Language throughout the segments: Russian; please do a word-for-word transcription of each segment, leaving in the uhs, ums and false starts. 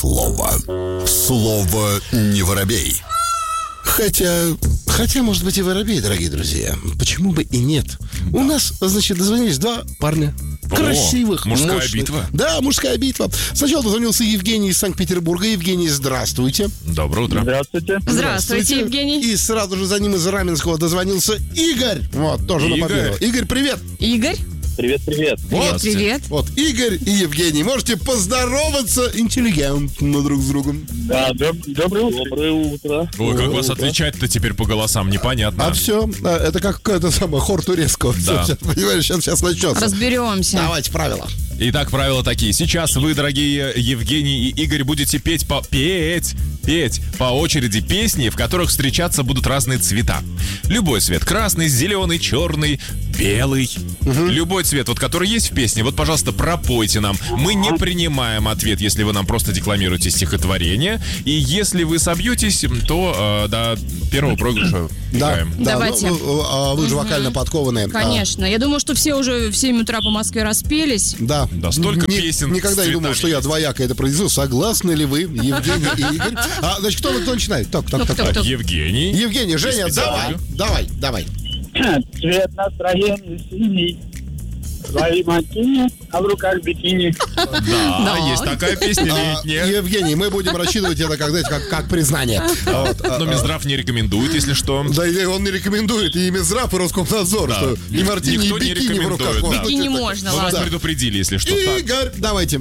слово. Слово «не воробей». Хотя, хотя, может быть, и воробей, дорогие друзья. Почему бы и нет? Да. У нас, значит, дозвонились два парня. О, красивых. Мужская мощных. битва. Да, мужская битва. Сначала дозвонился Евгений из Санкт-Петербурга. Евгений, здравствуйте. Доброе утро. Здравствуйте. Здравствуйте, Евгений. И сразу же за ним из Раменского дозвонился Игорь. Вот, тоже Игорь. на победу. Игорь, привет. Игорь. Привет, привет. Привет, привет. Вот, Игорь и Евгений. Можете поздороваться интеллигентно друг с другом. Да, доб- доброе утро. Доброе утро. Ой, как вас отличать-то теперь по голосам, непонятно. А все, это как это самое, хор турецкого. Да. Все, сейчас, понимаешь, сейчас, сейчас начнется. Разберемся. Давайте правила. Итак, правила такие. Сейчас вы, дорогие Евгений и Игорь, будете петь по... Петь! Петь по очереди песни, в которых встречаться будут разные цвета. Любой цвет. Красный, зеленый, черный, белый. Угу. Любой цвет, вот который есть в песне, вот, пожалуйста, пропойте нам. Мы не принимаем ответ, если вы нам просто декламируете стихотворение. И если вы собьетесь, то э, до первого проигрыша да, играем. да, Давайте. Ну, вы, вы же Угу. вокально подкованные. Конечно. Я думаю, что все уже в семь утра по Москве распелись. Да. Да, столько Ни- песен Никогда с не думал, цветами что я есть. двояко это произнесу. Согласны ли вы, Евгений и Игорь? А, значит, кто, кто начинает? Так, так, Ну, так, кто, так. кто? Евгений. Евгений, Женя, специально. давай, давай, давай. Цвет настроения синий. Свои макини, а в руках бикини. Да, Да. есть такая песня А, летняя. Евгений, мы будем рассчитывать это как, знаете, как, как признание. Вот, а, Но Минздрав не рекомендует, если что. Да, и он не рекомендует и Минздрав, и Роскомнадзор, Да. что и мартини, Никто и не бикини в руках. рекомендует, Вот да. это Бикини так. можно, Мы вас ладно. предупредили, если что. Так. Игорь, давайте.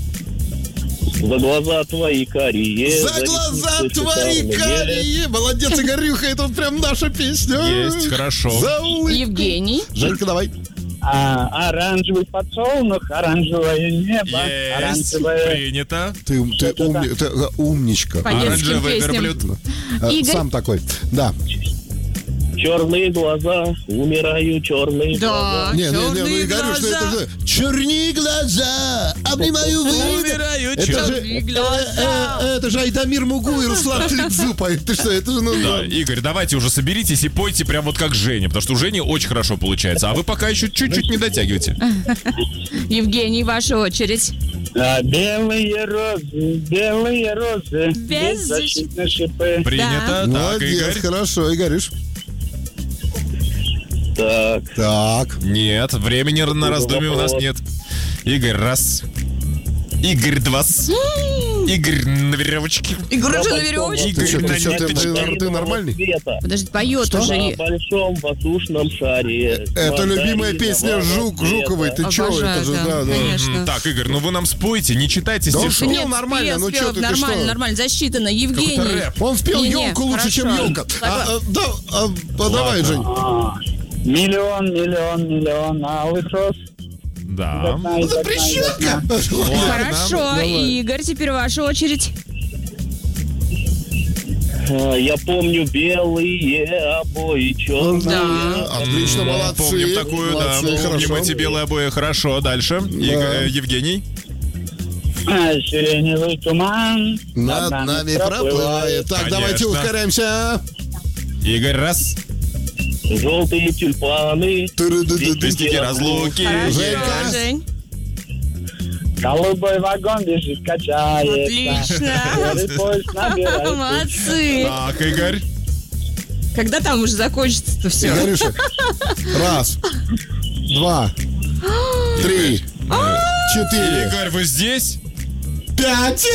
За глаза твои карие. За глаза твои карие. Молодец, Игорюха, это вот прям наша песня. Есть, хорошо. За улыбку. Евгений. Женька, давай. А, оранжевый подсолнух, оранжевое небо, Есть, оранжевое... принято. Ты, ты, умни- ты, э, умничка. По детским Оранжевый песням. верблюд. Э, Игорь? Сам такой. Да. Черные глаза, умираю, черные Да, Не, не, не, ну черные Игорюш, ну это глаза. же черни глаза, обнимаю вы. Умираю, Это чёрт. же, Черные э, глаза. э, это же Айдамир Мугу и Руслан Тлебзу поют. Ты что, это же... Ну, Да, ну, Игорь, давайте уже соберитесь и пойте прям вот как Женя, потому что у Жени очень хорошо получается, а вы пока еще чуть-чуть не дотягиваете. Евгений, ваша очередь. А, белые розы, белые розы, Беззащитные беззащитные шипы. Принято. Так, молодец, Игорь. хорошо, Игорюш. Так, Так. Нет, времени на раздумье у нас нет. Игорь, раз. Игорь, два. Игорь на веревочке. Игорь уже на веревочке. Ты что, Игорь на ты, что, ты, ниточке. ты, ты нормальный? Света. Подожди, поет Что? уже. На большом воздушном шаре. Это любимая Мандарина, песня Жук, цвета. Жуковой. Ты чё? Обожаю, Это же, да, да, да. конечно. М, Так, Игорь, ну вы нам спойте, не читайте Да он стишок. спел нормально, спел, ну спел, чё ты, ты нормально, что? нормально, засчитано. Евгений. Какой-то рэп. Он спел Не-не, елку лучше, чем хорошо. елка. А, а, да, а, а, давай, Жень. А, Миллион, миллион, миллион алых роз. Да. Это прищепка. Хорошо, Давай. Игорь, теперь ваша очередь. А, Я помню белые обои, черные. Да. Отлично, М, молодцы. Помним такую, да. Молодцы, Помним хорошо. эти белые обои. Хорошо, дальше. И- э, Евгений. А, Сиреневый туман Над нами проплывает. Так, Конечно. давайте ускоряемся. Игорь, раз. Желтые тюльпаны. Листики разлуки. Хорошо, Женька. Жень. Голубой вагон бежит, качается. Отлично. Белый поезд набирает. Молодцы. Так, Игорь. Когда там уже закончится-то все? Игорюша. Раз. Два. Три. Четыре. Игорь, вы здесь? Пять.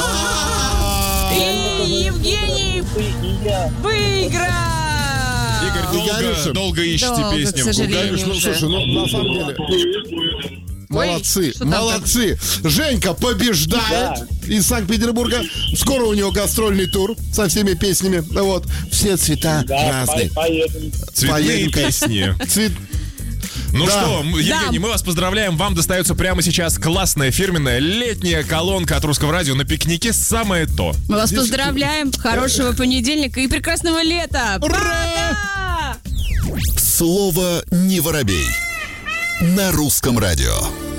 И Евгений И я. выиграл. Игорь, долго, Игорюша. долго ищете Долго, песню. к сожалению. Игорюш, ну уже. слушай, ну на самом деле... Молодцы, что там молодцы. Женька побеждает из Санкт-Петербурга. Скоро у него гастрольный тур со всеми песнями. Вот. Все цвета Да, разные. по- поедем. Цветные Поедем. песни. Цвет... Ну Да. что, м, Евгений, Да. мы вас поздравляем. Вам достается прямо сейчас классная фирменная летняя колонка от Русского радио на пикнике. Самое то. Мы вас Здесь- поздравляем. Хорошего понедельника и прекрасного лета. Ура! Пока! Слово «не воробей» на Русском радио.